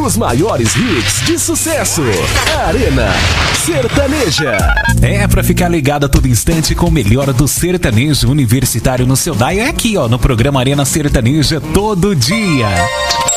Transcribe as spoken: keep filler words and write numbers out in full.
Os maiores hits de sucesso. Arena Sertaneja. É, pra ficar ligado a todo instante com o melhor do sertanejo universitário no seu dial, é aqui, ó, no programa Arena Sertaneja todo dia.